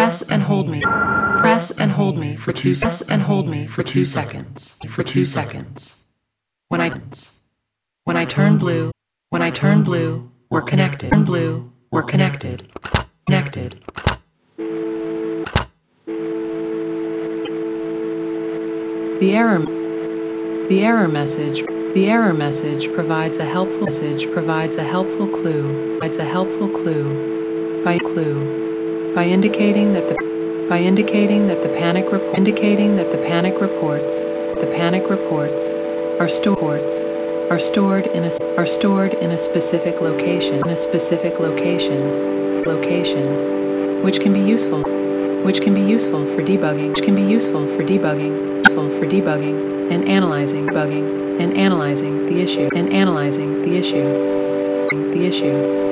Press and hold me. Press and hold me for 2 seconds. And hold me for 2 seconds. For 2 seconds. When I turn blue, we're connected. Turn blue, we're connected. Connected. The error message provides a helpful clue. It's a helpful clue by indicating that the panic reports are stored in a specific location, which can be useful for debugging and analyzing the issue.